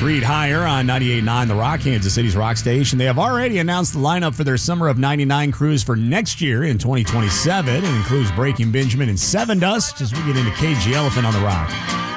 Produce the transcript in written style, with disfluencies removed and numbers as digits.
Creed Higher on 98.9 The Rock, Kansas City's rock station. They have already announced the lineup for their Summer of 99 cruise for next year in 2027. It includes Breaking Benjamin and Seven Dust as we get into Cage the Elephant on The Rock.